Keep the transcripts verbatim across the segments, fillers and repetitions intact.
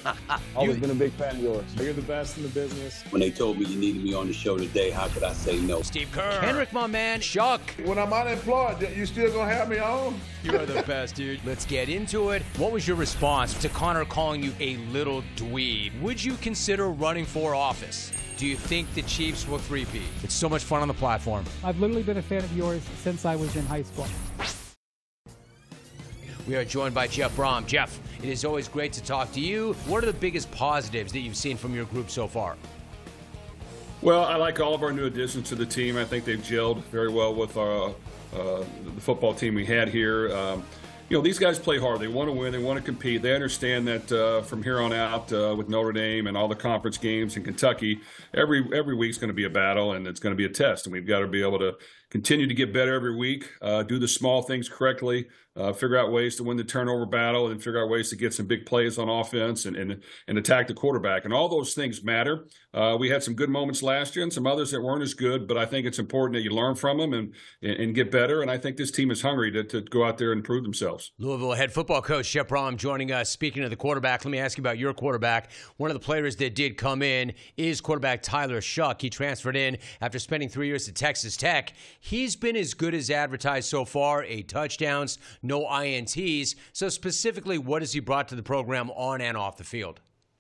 Always You- been a big fan of yours. You're the best in the business. When they told me you needed me on the show today, how could I say no? Steve Kerr. Henrik, my man. Chuck. When I'm unemployed, you still gonna have me on? You are the best, dude. Let's get into it. What was your response to Connor calling you a little dweeb? Would you consider running for office? Do you think the Chiefs will three-peat? It's so much fun on the platform. I've literally been a fan of yours since I was in high school. We are joined by Jeff Brom. Jeff, it is always great to talk to you. What are the biggest positives that you've seen from your group so far? Well, I like all of our new additions to the team. I think they've gelled very well with our, uh, the football team we had here. Um, you know, these guys play hard. They want to win. They want to compete. They understand that uh, from here on out uh, with Notre Dame and all the conference games in Kentucky, every every week's going to be a battle and it's going to be a test. And we've got to be able to continue to get better every week, uh, do the small things correctly, uh, figure out ways to win the turnover battle, and figure out ways to get some big plays on offense and and, and attack the quarterback. And all those things matter. Uh, we had some good moments last year and some others that weren't as good, but I think it's important that you learn from them and and, and get better. And I think this team is hungry to, to go out there and prove themselves. Louisville head football coach Jeff Brom joining us. Speaking of the quarterback, let me ask you about your quarterback. One of the players that did come in is quarterback Tyler Shuck. He transferred in after spending three years at Texas Tech. He's been as good as advertised so far, eight touchdowns, no I N Ts. So specifically, what has he brought to the program on and off the field?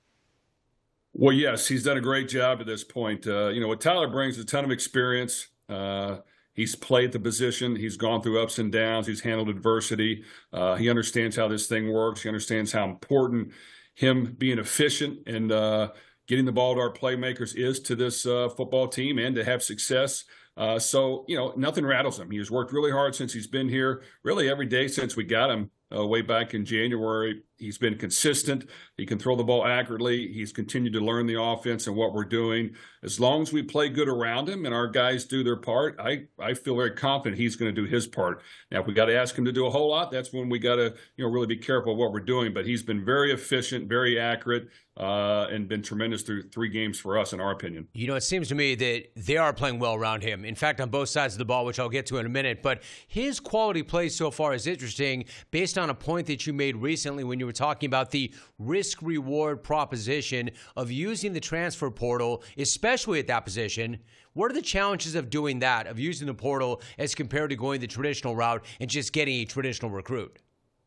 Well, yes, he's done a great job to this point. Uh, you know, what Tyler brings is a ton of experience. Uh, he's played the position. He's gone through ups and downs. He's handled adversity. Uh, he understands how this thing works. He understands how important him being efficient and uh, getting the ball to our playmakers is to this uh, football team and to have success. Uh, so, you know, nothing rattles him. He has worked really hard since he's been here, really every day since we got him uh, way back in January. He's been consistent. He can throw the ball accurately. He's continued to learn the offense and what we're doing. As long as we play good around him and our guys do their part, I, I feel very confident he's going to do his part. Now, if we got to ask him to do a whole lot, that's when we got to, you know, really be careful of what we're doing. But he's been very efficient, very accurate, uh, and been tremendous through three games for us, in our opinion. You know, it seems to me that they are playing well around him. In fact, on both sides of the ball, which I'll get to in a minute. But his quality play so far is interesting based on a point that you made recently when you were talking about the risk-reward proposition of using the transfer portal, especially at that position. What are the challenges of doing that, of using the portal as compared to going the traditional route and just getting a traditional recruit?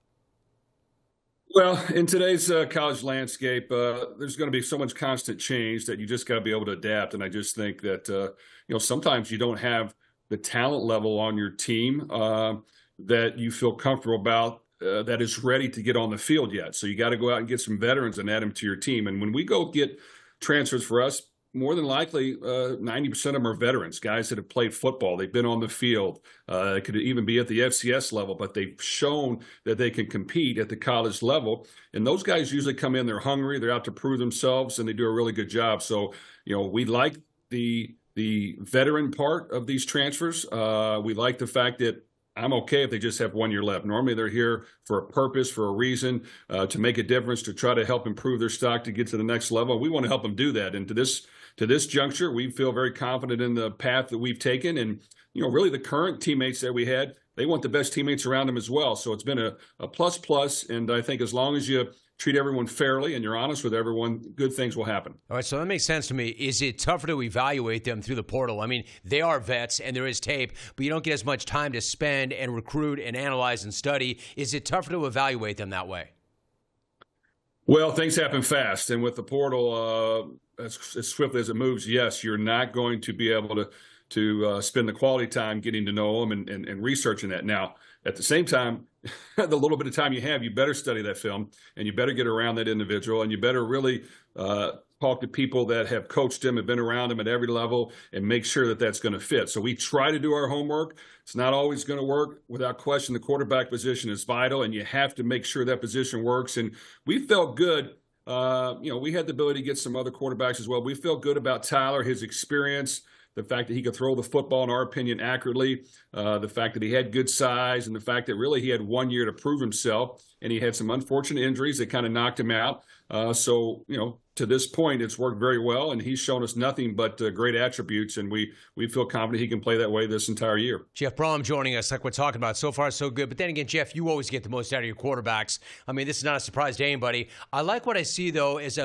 Well, in today's uh, college landscape, uh, there's going to be so much constant change that you just got to be able to adapt. And I just think that, uh, you know, sometimes you don't have the talent level on your team uh, that you feel comfortable about uh, that is ready to get on the field yet. So you got to go out and get some veterans and add them to your team. And when we go get transfers for us, more than likely, uh, ninety percent of them are veterans, guys that have played football. They've been on the field. Uh, it could even be at the F C S level, but they've shown that they can compete at the college level. And those guys usually come in, they're hungry, they're out to prove themselves, and they do a really good job. So, you know, we like the the veteran part of these transfers. Uh, we like the fact that I'm okay if they just have one year left. Normally they're here for a purpose, for a reason, uh, to make a difference, to try to help improve their stock to get to the next level. We want to help them do that. And to this to this juncture, we feel very confident in the path that we've taken. And, you know, really the current teammates that we had, they want the best teammates around them as well. So it's been a, a plus plus. And I think as long as you treat everyone fairly and you're honest with everyone, good things will happen. All right, so that makes sense to me. Is it tougher to evaluate them through the portal? I mean, they are vets and there is tape, but you don't get as much time to spend and recruit and analyze and study. Is it tougher to evaluate them that way? Well, things happen fast. And with the portal, uh, as, as swiftly as it moves, yes, you're not going to be able to to uh, spend the quality time getting to know them and, and, and researching that. Now, at the same time, the little bit of time you have, you better study that film and you better get around that individual and you better really uh, talk to people that have coached him, have been around him at every level, and make sure that that's going to fit. So we try to do our homework. It's not always going to work. Without question, the quarterback position is vital, and you have to make sure that position works. And we felt good. Uh, you know, we had the ability to get some other quarterbacks as well. We felt good about Tyler, his experience, the fact that he could throw the football, in our opinion, accurately, uh, the fact that he had good size, and the fact that really he had one year to prove himself, and he had some unfortunate injuries that kind of knocked him out. Uh, so, you know, to this point, it's worked very well, and he's shown us nothing but uh, great attributes, and we we feel confident he can play that way this entire year. Jeff Brom joining us, like we're talking about. So far, so good. But then again, Jeff, you always get the most out of your quarterbacks. I mean, this is not a surprise to anybody. I like what I see, though, is a